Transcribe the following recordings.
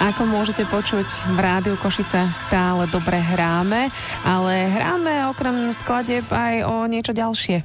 Ako môžete počuť, v Rádiu Košice stále dobre hráme, ale hráme okrem skladieb aj o niečo ďalšie.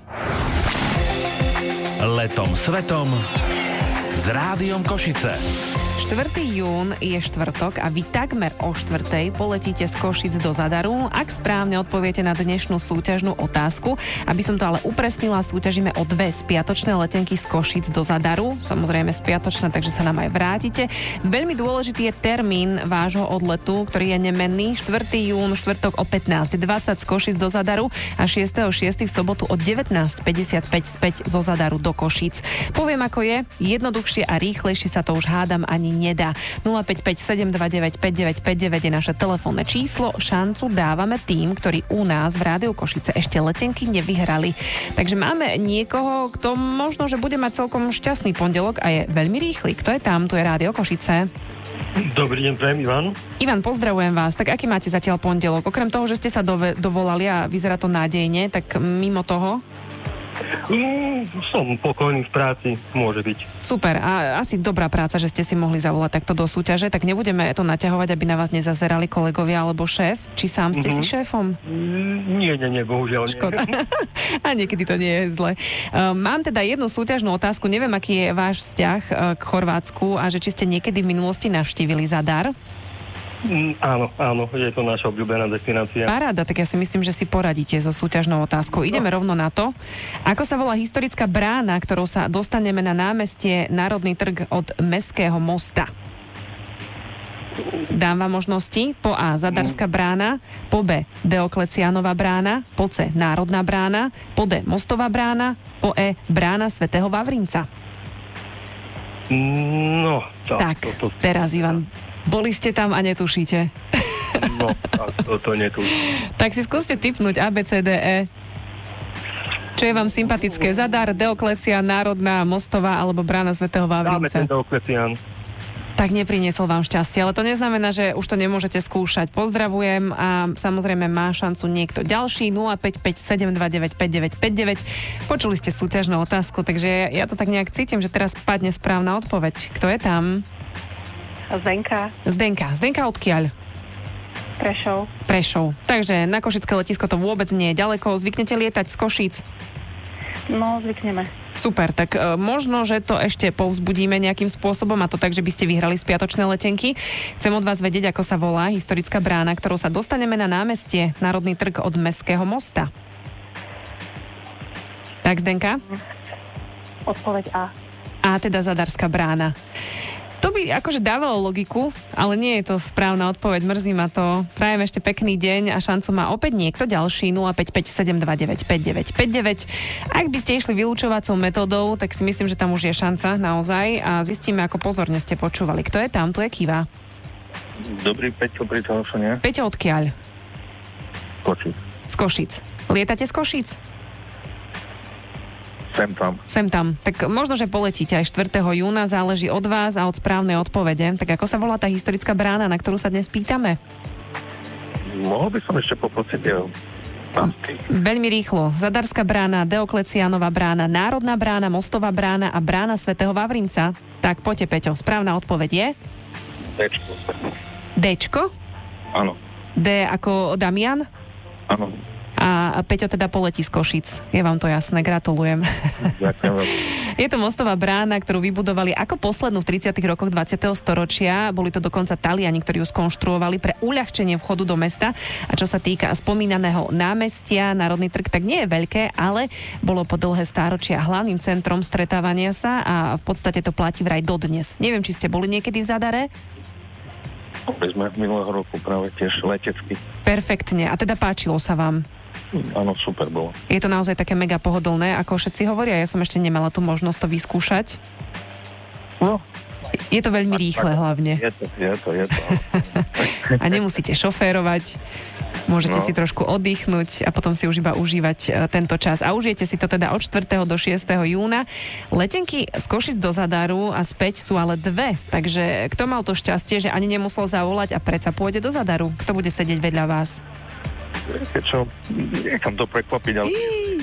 Letom svetom s Rádiom Košice. 4. jún je štvrtok a vy takmer o 4:00 poletíte z Košic do Zadaru, ak správne odpoviete na dnešnú súťažnú otázku. Aby som to ale upresnila, súťažíme o 2 spiatočné letenky z Košic do Zadaru. Samozrejme spiatočné, takže sa nám aj vrátite. Veľmi dôležitý je termín vášho odletu, ktorý je nemenný. 4. jún, štvrtok o 15:20 z Košic do Zadaru a 6.6. v sobotu o 19:55 späť zo Zadaru do Košic. Poviem, ako je. Jednoduchšie a rýchlejšie sa to už hádam ani nedá. 055 729 5959 je naše telefónne číslo. Šancu dávame tým, ktorí u nás v Rádiu Košice ešte letenky nevyhrali. Takže máme niekoho, kto možno, že bude mať celkom šťastný pondelok a je veľmi rýchly. Kto je tam? Tu je Rádio Košice. Dobrý deň, prajem Ivan. Ivan, pozdravujem vás. Tak aký máte zatiaľ pondelok? Okrem toho, že ste sa dovolali a vyzerá to nádejne, tak mimo toho? Som pokojný v práci, môže byť. Super, a asi dobrá práca, že ste si mohli zavolať takto do súťaže, tak nebudeme to naťahovať, aby na vás nezazerali kolegovia alebo šéf. Či sám ste si šéfom? Nie, bohužiaľ nie. Škoda. A niekedy to nie je zle. Mám teda jednu súťažnú otázku, neviem, aký je váš vzťah k Chorvátsku a že či ste niekedy v minulosti navštívili Zadar? Áno, je to naša obľúbená destinácia. Paráda, tak ja si myslím, že si poradíte so súťažnou otázkou. Ideme rovno na to. Ako sa volá historická brána, ktorou sa dostaneme na námestie Národný trh od Mestského mosta? Dám vám možnosti. Po A. Zadarská brána, po B. Diokleciánova brána, po C. Národná brána, po D. Mostová brána, po E. Brána svätého Vavrinca. No, tak. Teraz, Ivan, boli ste tam a netušíte. No, to netuším. Tak si skúste tipnúť A, B, C, D, E. Čo je vám sympatické? Zadar, Dioklecián, Národná, Mostová alebo Brána svätého Vavrinca? Dáme ten Dioklecián. Tak nepriniesol vám šťastie, ale to neznamená, že už to nemôžete skúšať. Pozdravujem a samozrejme má šancu niekto ďalší. 055 729 5959. Počuli ste súťažnú otázku, takže ja to tak nejak cítim, že teraz padne správna odpoveď. Kto je tam? Zdenka odkiaľ? Prešov. Takže na košické letisko to vôbec nie je ďaleko. Zvyknete lietať z Košíc? No, zvykneme. Super, tak možno, že to ešte povzbudíme nejakým spôsobom a to tak, že by ste vyhrali spiatočné letenky. Chcem od vás vedieť, ako sa volá historická brána, ktorou sa dostaneme na námestie Národný trh od Mestského mosta. Tak, Zdenka? Odpoveď A. A teda Zadarská brána. To by akože dávalo logiku, ale nie je to správna odpoveď, mrzí ma to. Prajem ešte pekný deň a šancu má opäť niekto ďalší. 055 729 5959. Ak by ste išli vylúčovacou metódou, tak si myslím, že tam už je šanca naozaj a zistíme, ako pozorne ste počúvali. Kto je tam? Tu je Kiva. Dobrý, Peťo pri telefóne. Peťo, odkiaľ? Košic. Z Košic. Lietate z Košic? Sem tam. Tak možno, že poletíte aj 4. júna, záleží od vás a od správnej odpovede. Tak ako sa volá tá historická brána, na ktorú sa dnes pýtame? Mohol by som ešte poprosiť Veľmi rýchlo. Zadarská brána, Diokleciánova brána, Národná brána, Mostová brána a Brána svätého Vavrinca. Tak poďte, Peťo, správna odpoveď je? Dčko. Dčko? Áno. D ako Damian? Áno. A Peťo teda poletí z Košic. Je vám to jasné, gratulujem. Ďakujem. Je to mostová brána, ktorú vybudovali ako poslednú v 30. rokoch 20. storočia. Boli to dokonca Taliani, ktorí ju skonštruovali pre uľahčenie vchodu do mesta. A čo sa týka spomínaného námestia, Národný trh, tak nie je veľké, ale bolo po dlhé stáročia hlavným centrom stretávania sa a v podstate to platí vraj dodnes. Neviem, či ste boli niekedy v Zadare? Boli sme minulého roku práve tiež letecky. Perfektne. A teda páčilo sa vám? Áno, super bolo. Je to naozaj také mega pohodlné, ako všetci hovoria. Ja som ešte nemala tú možnosť to vyskúšať. No. Je to veľmi rýchle hlavne. Je to. A nemusíte šoférovať. Môžete si trošku oddychnúť a potom si už iba užívať tento čas. A užijete si to teda od 4. do 6. júna. Letenky z Košic do Zadaru a späť sú ale 2. Takže kto mal to šťastie, že ani nemusel zavolať a predsa pôjde do Zadaru? Kto bude sedieť vedľa vás? Viete čo, nechám to prekvapiť, ale...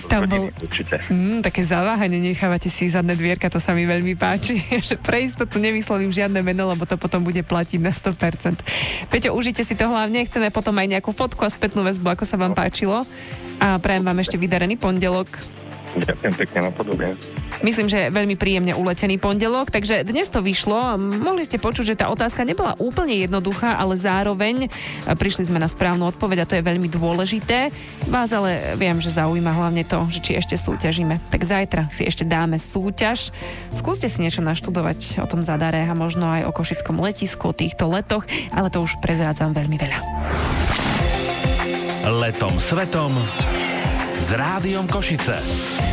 Tam bol určite. také zaváhanie, nechávate si zadné dvierka, to sa mi veľmi páči, že pre istotu nevyslovím žiadne meno, lebo to potom bude platiť na 100%. Peťo, užite si to hlavne, chceme potom aj nejakú fotku a spätnú väzbu, ako sa vám páčilo a prajem vám ešte vydarený pondelok. Ďakujem pekne, napodobne. Myslím, že veľmi príjemne uletený pondelok, takže dnes to vyšlo. Mohli ste počuť, že tá otázka nebola úplne jednoduchá, ale zároveň prišli sme na správnu odpoveď a to je veľmi dôležité. Vás ale viem, že zaujíma hlavne to, že či ešte súťažíme. Tak zajtra si ešte dáme súťaž. Skúste si niečo naštudovať o tom Zadare a možno aj o košickom letisku, o týchto letoch, ale to už prezrádzam veľmi veľa. Letom svetom s Rádiom Košice.